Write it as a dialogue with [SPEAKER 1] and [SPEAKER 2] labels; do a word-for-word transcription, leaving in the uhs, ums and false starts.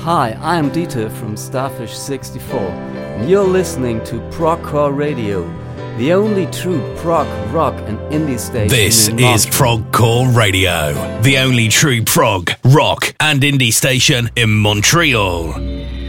[SPEAKER 1] Hi, I'm Dieter from Starfish sixty-four, and you're listening to Progcore Radio, the only true prog, rock, and indie station.
[SPEAKER 2] This
[SPEAKER 1] in
[SPEAKER 2] is
[SPEAKER 1] Montreal.
[SPEAKER 2] Progcore Radio, the only true prog, rock, and indie station in Montreal.